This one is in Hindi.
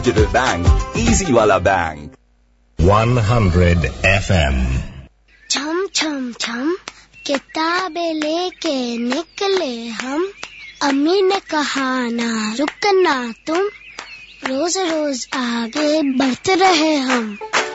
डिजिटल बैंक, इजी वाला बैंक। 100 FM। छम छम छम किताबें लेके निकले हम, अम्मी ने कहा ना रुकना तुम, रोज रोज आगे बढ़ते रहे हम।